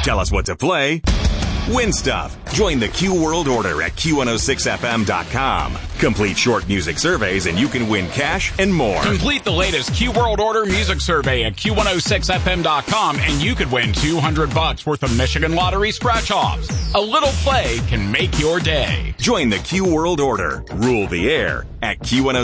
Tell us what to play. Win stuff. Join the Q World Order at Q106FM.com. Complete short music surveys and you can win cash and more. Complete the latest Q World Order music survey at Q106FM.com and you could win $200 worth of Michigan Lottery scratch-offs. A little play can make your day. Join the Q World Order. Rule the air at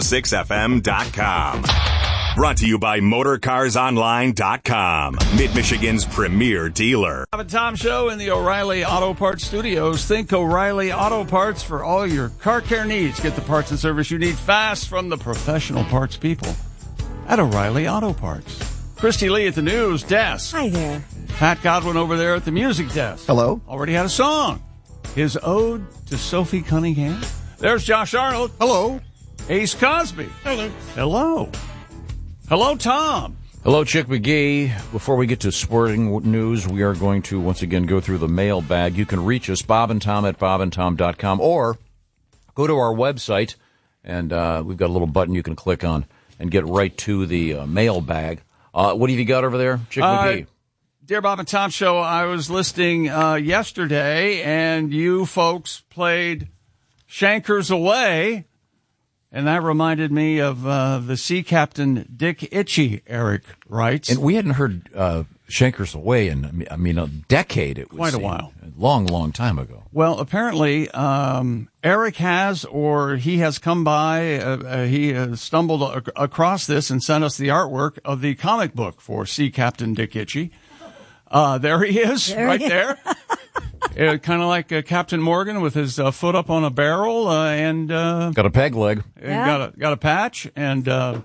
Q106FM.com. Brought to you by MotorCarsOnline.com, Mid-Michigan's premier dealer. Bob and Tom Show in the O'Reilly Auto Parts Studios. Think O'Reilly Auto Parts for all your car care needs. Get the parts and service you need fast from the professional parts people at O'Reilly Auto Parts. Christy Lee at the news desk. Hi there. Pat Godwin over there at the music desk. Hello. Already had a song. His ode to Sophie Cunningham. There's Josh Arnold. Hello. Ace Cosby. Hello. Hello. Hello, Tom. Hello, Chick McGee. Before we get to sporting news, we are going to once again go through the mailbag. You can reach us, Bob and Tom at bobandtom.com, or go to our website, and we've got a little button you can click on and get right to the mailbag. What have you got over there, Chick McGee? Dear Bob and Tom Show, I was listening yesterday, and you folks played Shankers Away. And that reminded me of the Sea Captain Dick Itchy, Eric writes. And we hadn't heard Shankers Away in, a decade. It was quite a while. A long, long time ago. Well, apparently, Eric has, or he has come by, he stumbled across this and sent us the artwork of the comic book for Sea Captain Dick Itchy. There he is, right there. Kind of like Captain Morgan with his foot up on a barrel and got a peg leg. Got a patch and there.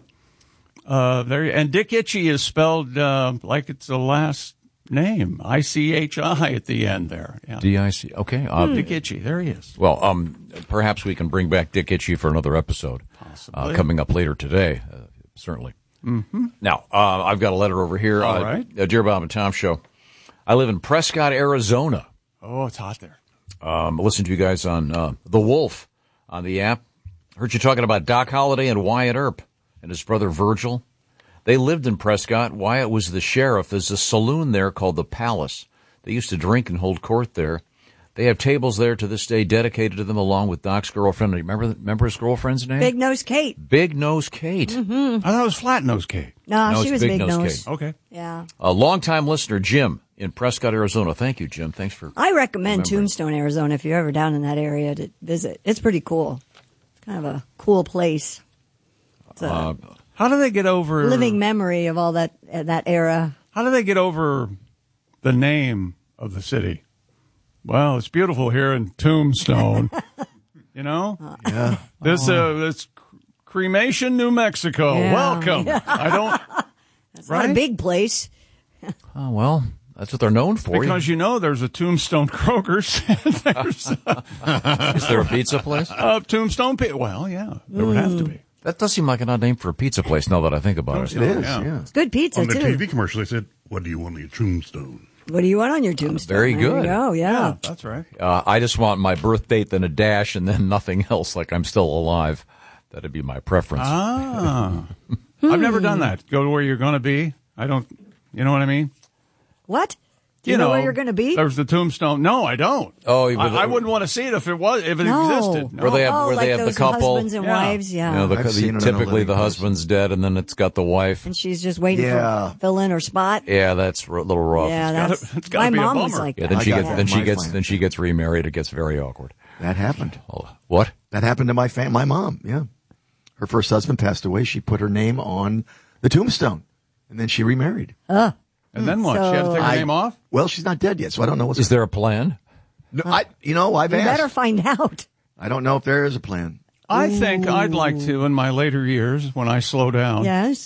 And Dick Itchy is spelled like it's the last name, ICHI at the end there. Yeah. DIC. Okay. Dick Itchy. There he is. Well, perhaps we can bring back Dick Itchy for another episode. Possibly. Coming up later today, certainly. Mm-hmm. Now, I've got a letter over here. All right. Dear Bob and Tom Show, I live in Prescott, Arizona. Oh, it's hot there. Listen to you guys on The Wolf on the app. Heard you talking about Doc Holliday and Wyatt Earp and his brother Virgil. They lived in Prescott. Wyatt was the sheriff. There's a saloon there called the Palace. They used to drink and hold court there. They have tables there to this day dedicated to them, along with Doc's girlfriend. Remember his girlfriend's name? Big Nose Kate. Big Nose Kate. Mm-hmm. I thought it was Flat Nose Kate. No, she was Big Nose. Kate. Okay. Yeah. A longtime listener, Jim, in Prescott, Arizona. Thank you, Jim. Thanks for I recommend remembering. Tombstone, Arizona, if you're ever down in that area to visit. It's pretty cool. It's kind of a cool place. It's a How do they get over living memory of all that era. How do they get over the name of the city? Well, it's beautiful here in Tombstone. You know? Yeah. This Cremation, New Mexico. Yeah. Welcome. I don't. It's right? not a big place. Oh, well, that's what they're known for. Because you know there's a Tombstone Kroger's. Is there a pizza place? Tombstone Pizza. Well, yeah, there would have to be. That does seem like an odd name for a pizza place now that I think about it. It is, Yeah. yeah. It's good pizza, On the too. TV commercial, they said, "What do you want on your tombstone?" What do you want on your tombstone? Very There good. you go, yeah. That's right. I just want my birth date, then a dash, and then nothing else, like I'm still alive. That'd be my preference. Ah. I've never done that. Go to where you're going to be. I don't, you know what I mean? What? Do you know where you're going to be? There's the tombstone. No, I don't. Oh, I wouldn't want to see it if it existed. No. Where they have, like they have those the couple. husbands and wives, yeah. You know, I've seen it on a typically living the person. husband's dead, and then it's got the wife. And she's just waiting Yeah. for fill in her spot. Yeah, that's a little rough. Yeah, it's gotta my be a mom was bummer. like Yeah, that. then she I gets got then that she in my gets plan. then she gets remarried. It gets very awkward. That happened. What? That happened to my mom, yeah. Her first husband passed away. She put her name on the tombstone, and then she remarried. And then what? She had to take her I- name off? Well, she's not dead yet, so I don't know what's Is there a plan? No, I've You asked. better find out. I don't know if there is a plan. I think I'd like to, in my later years, when I slow down, Yes.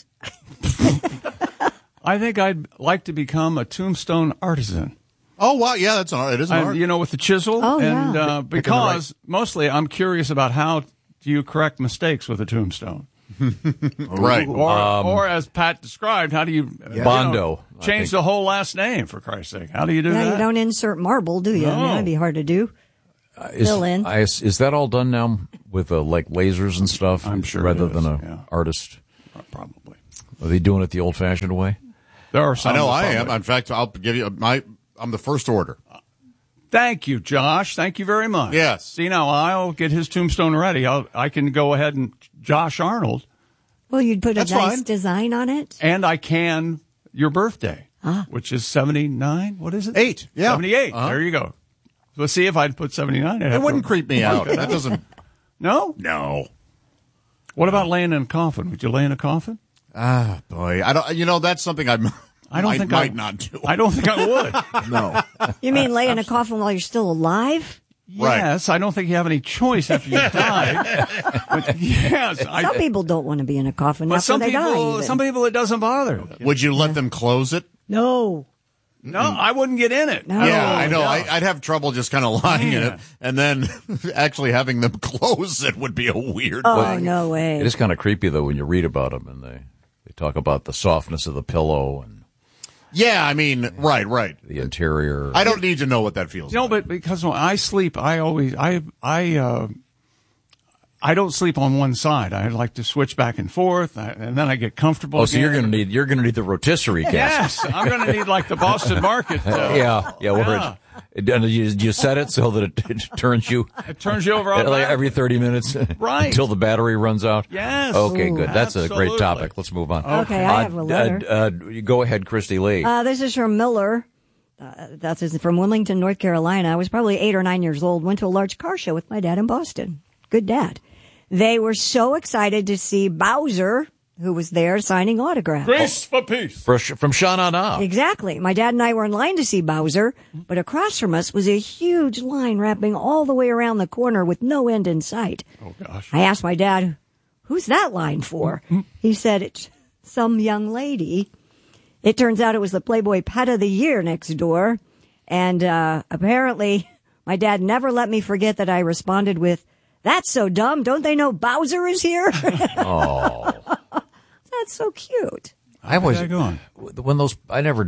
I think I'd like to become a tombstone artisan. Oh wow, yeah, that's an art. It is an art. You know, with the chisel. Oh, and yeah. because mostly I'm curious about how do you correct mistakes with a tombstone. Right. Or as Pat described, how do you Bondo, I change think. the whole last name, for Christ's sake? How do you do Yeah, that? you don't insert marble, do you? I mean, No. that'd be hard to do. Fill in. Is that all done now with like lasers and stuff? I'm sure rather it is, than a yeah. artist. Probably. Are they doing it the old-fashioned way? There are some. I know that I am. probably- In fact, I'll give you I'm the first order. Thank you, Josh. Thank you very much. Yes. See, now I'll get his tombstone ready. I can go ahead and Josh Arnold, Well, you'd put a That's nice fine. design on it. and I can your birthday, which is 79. What is it? 8. Yeah. 78. There you go. Let's see if I'd put 79. It wouldn't creep me out. That doesn't. No? No. What about laying in a coffin? Would you lay in a coffin? Ah, boy. I don't. You know, that's something I might not do. I don't think I would. No. You mean lay in a coffin while you're still alive? Right. Yes, I don't think you have any choice after you die. But yes, Some people don't want to be in a coffin but after some they die. people, even. some people, it doesn't bother. Would you let them close it? No. No, I wouldn't get in it. No. Yeah, I know. no. I'd have trouble just kind of lying in it, and then actually having them close it would be a weird Oh, thing. no way. It is kind of creepy, though, when you read about them and they talk about the softness of the pillow and Yeah, I mean, right. the interior. I don't need to know what that feels No, like. but because when I sleep, I don't sleep on one side. I like to switch back and forth, and then I get comfortable. Oh, so you're again. gonna need the rotisserie cast. Yes, I'm going to need like the Boston Market. Yeah. Where and you set it so that it turns you It turns you over like automatically. every 30 minutes Right. until the battery runs out. Yes. Okay, Ooh, good. That's a great absolutely. topic. Let's move on. Okay, I have a letter. You go ahead, Christy Lee. This is from Miller. That's from Wilmington, North Carolina. I was probably 8 or 9 years old. Went to a large car show with my dad in Boston. Good dad. They were so excited to see Bowser, who was there signing autographs. Grace for peace. From Sha Na Na. Exactly. My dad and I were in line to see Bowser, but across from us was a huge line wrapping all the way around the corner with no end in sight. Oh gosh. I asked my dad, "Who's that line for?" He said, "It's some young lady." It turns out it was the Playboy Pet of the Year next door. And apparently, my dad never let me forget that I responded with, "That's so dumb. Don't they know Bowser is here?" Oh. That's so cute. I was that going? when those. I never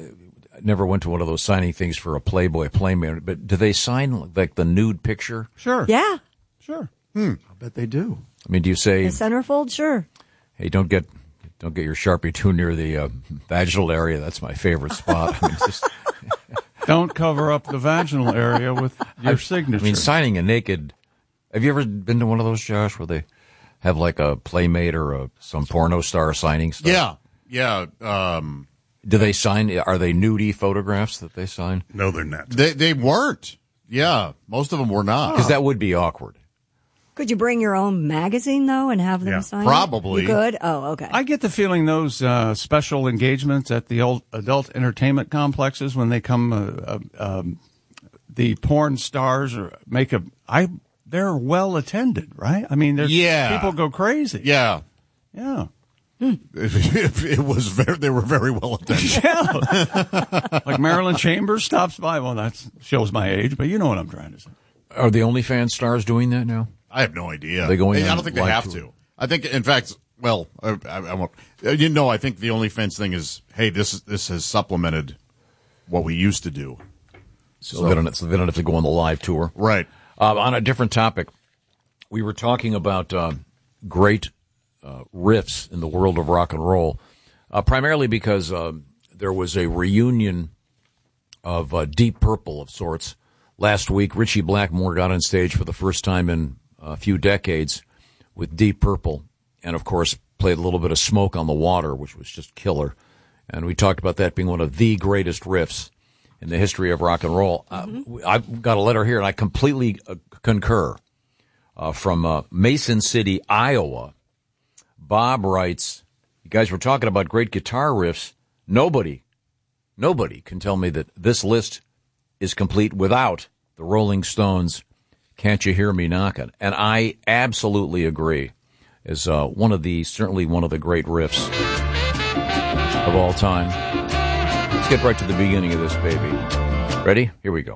went to one of those signing things for a Playboy Playmate. But do they sign like the nude picture? Sure. Yeah. Sure. I bet they do. I mean, do you say, The centerfold, sure. "Hey, don't get your Sharpie too near the vaginal area"? That's my favorite spot. I mean, it's just, Don't cover up the vaginal area with your signature. I mean, signing a naked. Have you ever been to one of those, Josh, where they have like a Playmate or some porno star signing stuff? Yeah. Do they sign? Are they nudie photographs that they sign? No, they're not. They weren't. Yeah, most of them were not. Because that would be awkward. Could you bring your own magazine, though, and have them Yeah, sign it? probably. You could? Oh, okay. I get the feeling those special engagements at the old adult entertainment complexes when they come, the porn stars or they're well attended, right? I mean, Yeah. people go crazy. Yeah. Yeah. It was they were very well attended. Yeah. Like Marilyn Chambers stops by. Well, that shows my age, but you know what I'm trying to say. Are the OnlyFans stars doing that now? I have no idea. They going I on don't think they live have tour? to. I think, in fact, well, I won't. I think the OnlyFans thing is, hey, this has supplemented what we used to do. So they don't have to go on the live tour. Right. On a different topic, we were talking about great riffs in the world of rock and roll, primarily because there was a reunion of Deep Purple of sorts. Last week, Ritchie Blackmore got on stage for the first time in a few decades with Deep Purple, and of course played a little bit of Smoke on the Water, which was just killer. And we talked about that being one of the greatest riffs in the history of rock and roll. I've got a letter here, and I completely concur. From Mason City, Iowa, Bob writes, "You guys were talking about great guitar riffs. Nobody can tell me that this list is complete without the Rolling Stones' Can't You Hear Me Knockin'?" And I absolutely agree. Is certainly one of the great riffs of all time. Let's get right to the beginning of this baby. Ready? Here we go.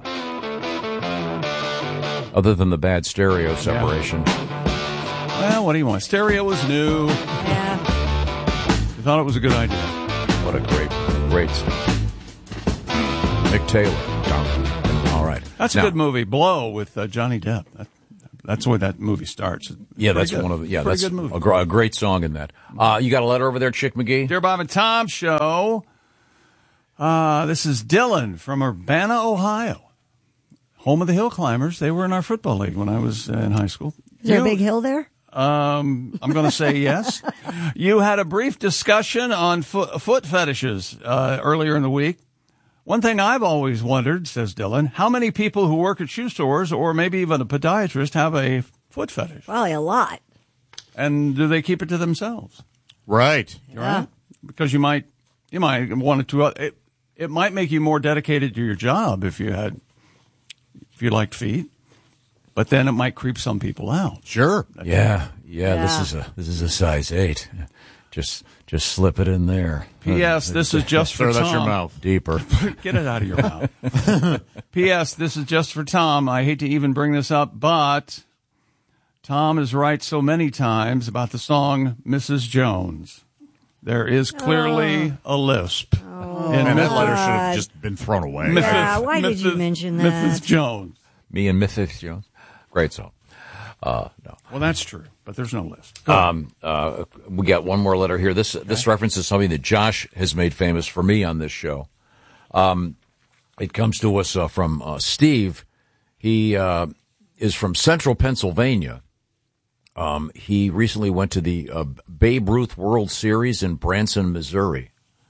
Other than the bad stereo separation. Well, what do you want? Stereo was new. Yeah. I thought it was a good idea. What a great stuff. Mick Taylor. All right. That's a good movie. Blow with Johnny Depp. That's where that movie starts. Yeah, Pretty that's good. one of the. Yeah, Pretty that's good movie. a great song in that. You got a letter over there, Chick McGee? Dear Bob and Tom Show. This is Dylan from Urbana, Ohio. Home of the Hill Climbers. They were in our football league when I was in high school. Is there a big hill there? I'm going to say yes. You had a brief discussion on foot fetishes earlier in the week. One thing I've always wondered, says Dylan, how many people who work at shoe stores or maybe even a podiatrist have a foot fetish? Probably a lot. And do they keep it to themselves? Right. Right? Because you might want to. It might make you more dedicated to your job if you liked feet, but then it might creep some people out. Sure. Yeah. This is a size 8. Just slip it in there. P.S. This is just for Tom. That's your mouth. Deeper. Get it out of your mouth. P.S. This is just for Tom. I hate to even bring this up, but Tom is right so many times about the song Mrs. Jones. There is clearly a lisp. And that letter should have just been thrown away. Yeah, why did you mention that? Mrs. Jones. Me and Mrs. Jones. Great song. No. Well, that's true, but there's no list. We got one more letter here. This references something that Josh has made famous for me on this show. It comes to us from Steve. He is from Central Pennsylvania. He recently went to the Babe Ruth World Series in Branson, Missouri.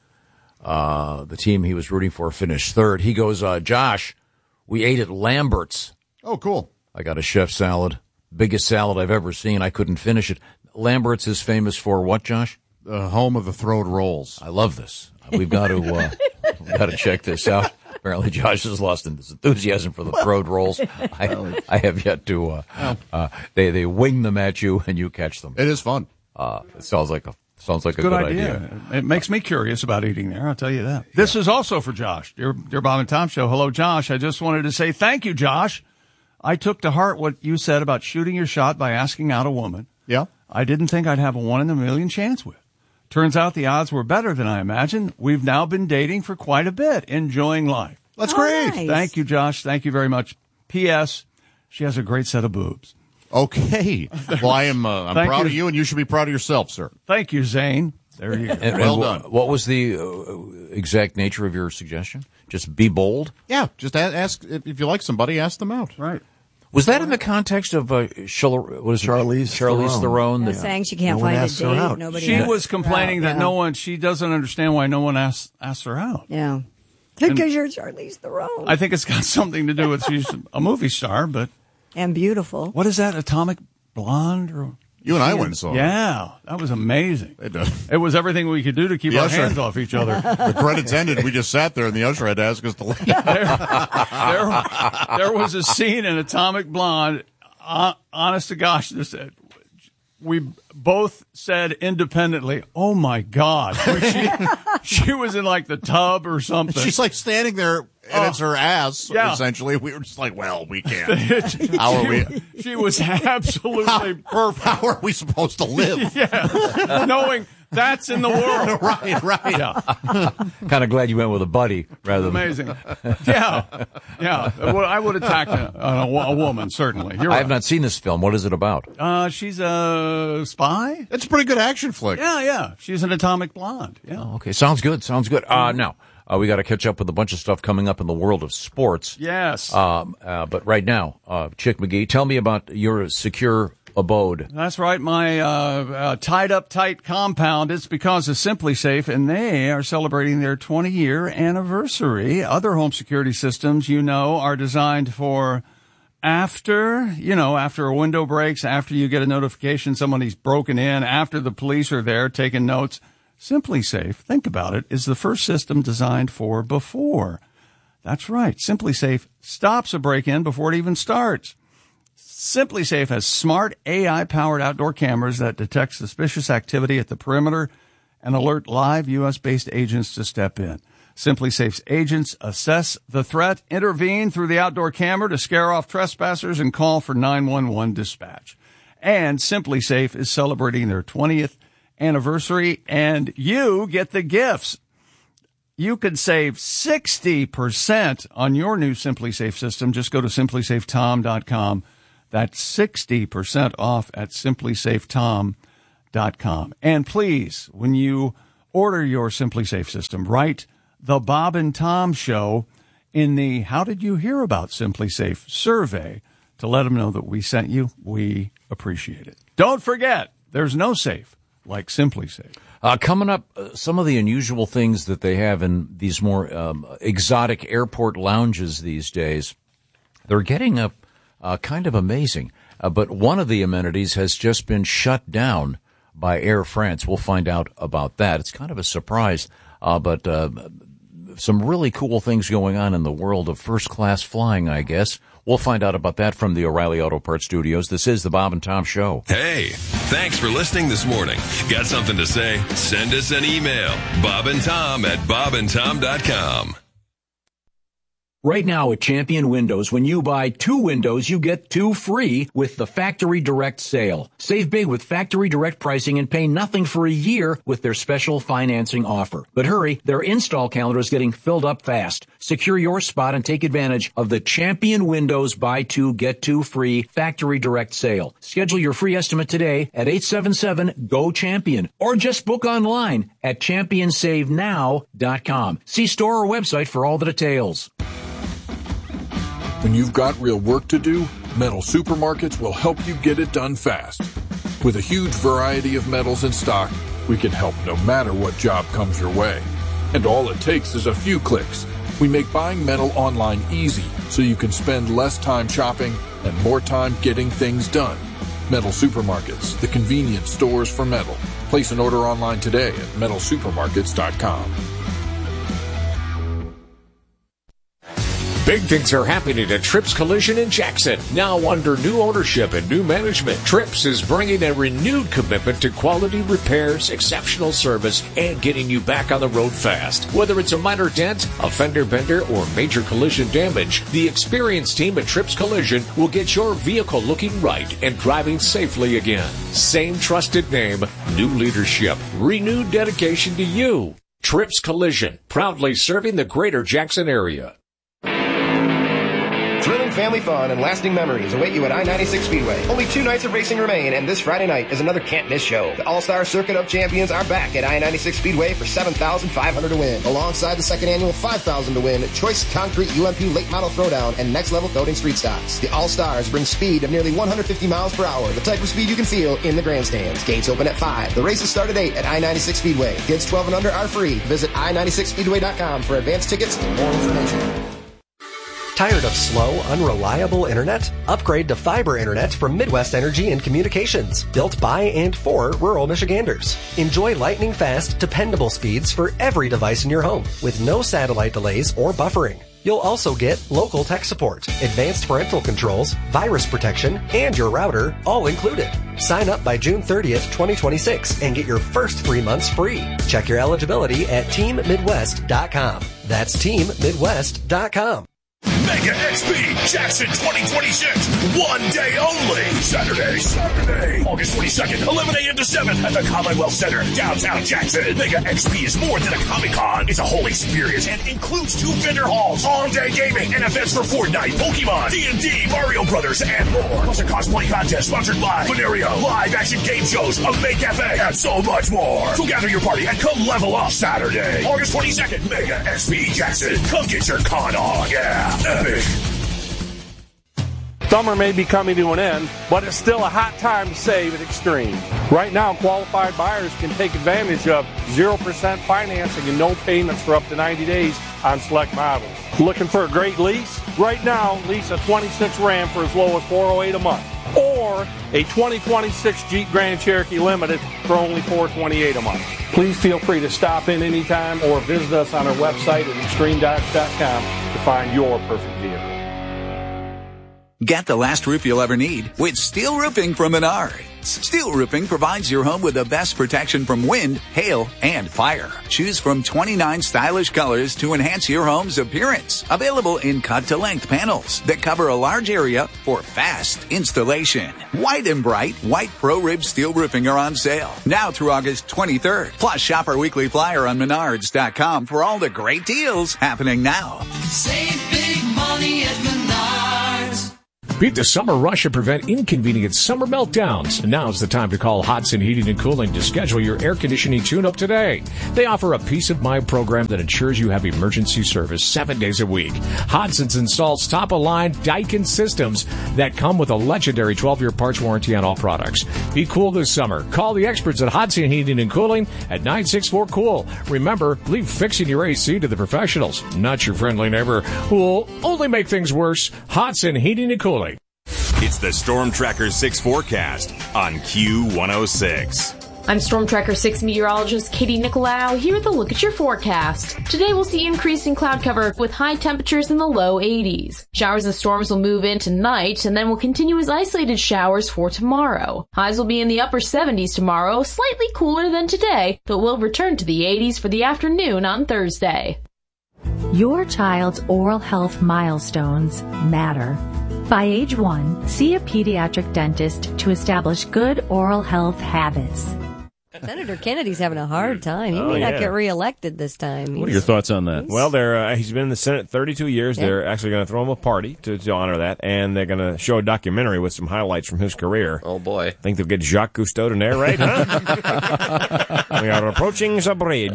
The team he was rooting for finished third. He goes, Josh, we ate at Lambert's. Oh, cool. I got a chef salad. Biggest salad I've ever seen. I couldn't finish it. Lambert's is famous for what, Josh? The home of the throwed rolls. I love this. We've got to check this out. Apparently, Josh has lost his enthusiasm for the throwed rolls. I have yet to. They wing them at you and you catch them. It is fun. It sounds like a good idea. It makes me curious about eating there. I'll tell you that. This is also for Josh. Dear Bob and Tom Show. Hello, Josh. I just wanted to say thank you, Josh. I took to heart what you said about shooting your shot by asking out a woman. Yeah. I didn't think I'd have a 1 in a million chance with. Turns out the odds were better than I imagined. We've now been dating for quite a bit, enjoying life. That's great. Nice. Thank you, Josh. Thank you very much. P.S. She has a great set of boobs. Okay. Well, I'm proud you. of you, and you should be proud of yourself, sir. Thank you, Zane. There you go. Well done. What was the exact nature of your suggestion? Just be bold? Yeah. Just ask if you like somebody, ask them out. Right. Was that in the context of Charlize Theron? That's saying she can't No one find a asks her date. out. Nobody She asks was her complaining out. that she doesn't understand why no one asks her out. Yeah. Because you're Charlize Theron. I think it's got something to do with she's a movie star, but And beautiful. what is that, Atomic Blonde? Or You and I went and saw it. yeah, that was amazing. It It was everything we could do to keep The our usher. hands off each other. The credits ended. We just sat there, and the usher had to ask us to leave. There was a scene in Atomic Blonde. Honest to gosh, we both said independently, "Oh my God!" She was in like the tub or something. She's like standing there, and it's her ass, Yeah. essentially. We were just like, well, we can't. How are we? She was absolutely perfect. How are we supposed to live? Yeah, knowing that's in the world. Right. Yeah, Kind of glad you went with a buddy rather than amazing. Yeah. Well, I would attack a woman, certainly. You're I have right. not seen this film. What is it about? She's a spy. It's a pretty good action flick. Yeah. She's an Atomic Blonde. Yeah. Oh, okay, sounds good. Now we got to catch up with a bunch of stuff coming up in the world of sports. Yes. But right now, Chick McGee, tell me about your secure abode. That's right, my tied up tight compound. It's because of Simply Safe, and they are celebrating their 20-year anniversary. Other home security systems, are designed for after a window breaks, after you get a notification somebody's broken in, after the police are there taking notes. Simply Safe, think about it, is the first system designed for before. That's right. Simply Safe stops a break-in before it even starts. Simply Safe has smart AI-powered outdoor cameras that detect suspicious activity at the perimeter and alert live U.S.-based agents to step in. Simply Safe's agents assess the threat, intervene through the outdoor camera to scare off trespassers, and call for 911 dispatch. And Simply Safe is celebrating their 20th anniversary, and you get the gifts. You could save 60% on your new Simply Safe system. Just go to simplysafetom.com. That's 60% off at simplysafetom.com. And please, when you order your Simply Safe system, write The Bob and Tom Show in the How Did You Hear About Simply Safe survey to let them know that we sent you. We appreciate it. Don't forget, there's no safe like Simply Safe. Coming up, some of the unusual things that they have in these more exotic airport lounges these days. They're getting up kind of amazing. But one of the amenities has just been shut down by Air France. We'll find out about that. It's kind of a surprise, but some really cool things going on in the world of first-class flying, I guess. We'll find out about that from the O'Reilly Auto Parts Studios. This is the Bob and Tom Show. Hey, thanks for listening this morning. Got something to say? Send us an email. bobandtom@bobandtom.com. Right now at Champion Windows, when you buy 2 windows, you get 2 free with the Factory Direct sale. Save big with Factory Direct pricing and pay nothing for a year with their special financing offer. But hurry, their install calendar is getting filled up fast. Secure your spot and take advantage of the Champion Windows buy 2, get 2 free Factory Direct sale. Schedule your free estimate today at 877-GO-CHAMPION or just book online at championsavenow.com. See store or website for all the details. When you've got real work to do, Metal Supermarkets will help you get it done fast. With a huge variety of metals in stock, we can help no matter what job comes your way. And all it takes is a few clicks. We make buying metal online easy so you can spend less time shopping and more time getting things done. Metal Supermarkets, the convenience stores for metal. Place an order online today at metalsupermarkets.com. Big things are happening at Trips Collision in Jackson. Now under new ownership and new management, Trips is bringing a renewed commitment to quality repairs, exceptional service, and getting you back on the road fast. Whether it's a minor dent, a fender bender, or major collision damage, the experienced team at Trips Collision will get your vehicle looking right and driving safely again. Same trusted name, new leadership, renewed dedication to you. Trips Collision, proudly serving the greater Jackson area. Thrilling family fun and lasting memories await you at I-96 Speedway. Only 2 nights of racing remain, and this Friday night is another can't-miss show. The All-Star Circuit of Champions are back at I-96 Speedway for $7,500 to win, alongside the second annual $5,000 to win Choice Concrete UMP Late Model Throwdown and Next Level Coating Street Stocks. The All-Stars bring speed of nearly 150 miles per hour, the type of speed you can feel in the grandstands. Gates open at 5. The races start at 8 at I-96 Speedway. Kids 12 and under are free. Visit I-96Speedway.com for advanced tickets and more information. Tired of slow, unreliable internet? Upgrade to fiber internet from Midwest Energy and Communications, built by and for rural Michiganders. Enjoy lightning-fast, dependable speeds for every device in your home, with no satellite delays or buffering. You'll also get local tech support, advanced parental controls, virus protection, and your router, all included. Sign up by June 30th, 2026, and get your first 3 months free. Check your eligibility at teammidwest.com. That's teammidwest.com. Mega XP Jackson 2026. 1 day only. Saturday, August 22nd, 11 a.m. to 7 at the Commonwealth Center, downtown Jackson. Mega XP is more than a Comic-Con. It's a whole experience and includes 2 vendor halls, all-day gaming, and events for Fortnite, Pokemon, D&D, Mario Brothers, and more. Plus a cosplay contest sponsored by Venerio, live action game shows, a May Cafe, and so much more. So gather your party and come level up Saturday, August 22nd, Mega XP Jackson. Come get your con on, yeah. Epic. Summer may be coming to an end, but it's still a hot time to save at Extreme. Right now, qualified buyers can take advantage of 0% financing and no payments for up to 90 days on select models. Looking for a great lease? Right now, lease a 26 Ram for as low as $408 a month, or a 2026 Jeep Grand Cherokee Limited for only $428 a month. Please feel free to stop in anytime or visit us on our website at extremedodge.com to find your perfect vehicle. Get the last roof you'll ever need with steel roofing from Menards. Steel roofing provides your home with the best protection from wind, hail, and fire. Choose from 29 stylish colors to enhance your home's appearance. Available in cut-to-length panels that cover a large area for fast installation. White and bright, white Pro-Rib steel roofing are on sale now through August 23rd. Plus, shop our weekly flyer on Menards.com for all the great deals happening now. Save big money at Menards. Beat the summer rush and prevent inconvenient summer meltdowns. Now's the time to call Hodson Heating and Cooling to schedule your air conditioning tune-up today. They offer a peace of mind program that ensures you have emergency service 7 days a week. Hodson's installs top-of-line Daikin systems that come with a legendary 12-year parts warranty on all products. Be cool this summer. Call the experts at Hodson Heating and Cooling at 964-COOL. Remember, leave fixing your AC to the professionals, not your friendly neighbor who will only make things worse. Hodson Heating and Cooling. It's the Storm Tracker 6 forecast on Q106. I'm Storm Tracker 6 meteorologist Katie Nicolau here with a look at your forecast. Today we'll see increasing cloud cover with high temperatures in the low 80s. Showers and storms will move in tonight and then will continue as isolated showers for tomorrow. Highs will be in the upper 70s tomorrow, slightly cooler than today, but will return to the 80s for the afternoon on Thursday. Your child's oral health milestones matter. By age 1, see a pediatric dentist to establish good oral health habits. Senator Kennedy's having a hard time. He may not get reelected this time. What are your thoughts on that? Well, he's been in the Senate 32 years. Yeah. They're actually going to throw him a party to honor that, and they're going to show a documentary with some highlights from his career. Oh, boy. Think they'll get Jacques Cousteau to narrate, huh? We are approaching the bridge.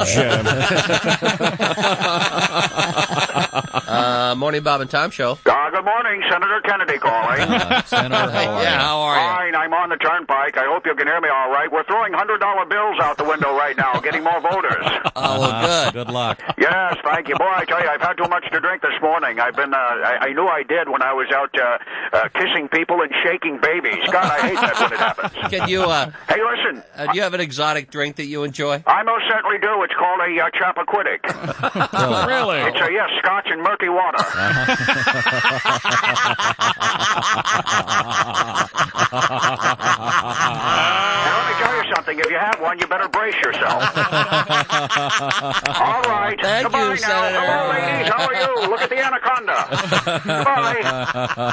Morning, Bob and Tom show. Good morning, Senator Kennedy calling. Senator, how are you? Fine, I'm on the turnpike. I hope you can hear me all right. We're throwing $100 bills out the window right now, getting more voters. Oh, well, good. Good luck. Yes, thank you. Boy, I tell you, I've had too much to drink this morning. I've been, I knew I did when I was out kissing people and shaking babies. God, I hate that when it happens. Can you, hey, listen. Do you have an exotic drink that you enjoy? I most certainly do. It's called a Chappaquiddick. Really? It's yes, scotch and murky water. Let me tell you something. If you have one, you better brace yourself. All right. Thank Goodbye you, now. Senator. Hello, ladies. How are you? Look at the anaconda. Goodbye.